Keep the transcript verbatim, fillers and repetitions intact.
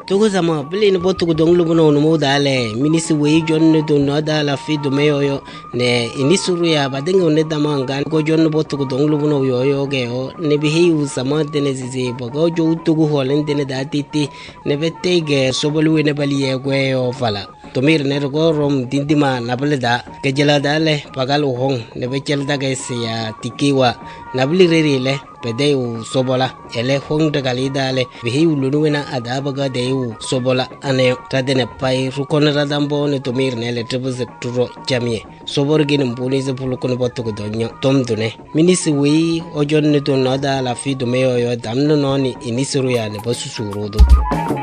Tugu sama bili ni botu kudong lubu no numu dale minisi wei jonne do no dala fi do meyo yo ne inisuru ya badenga ne dama ngan ko jonne botu kudong lubu no yo yo ge o ne bihi u sama dene zizi bogo jo tugu holen dene da titi ne bette ge sobolu ne bali ye gwe yo fala tomir ne go rom dindima nabale da ke jela dale pagal hong ne bechel da ge sia tikiwa nabli reri le pede u sobola ele hong de galidale bihi u lunuena adabaga de u sobola ane tadene pai rukon radambo ne tomir ne le trebze turo jamie sobor gin mbuni ze pulukon botu ko donyo tom dune minisi wi ojon ne to nada la fi do meyo yo damno noni inisuru ya ne basu surudo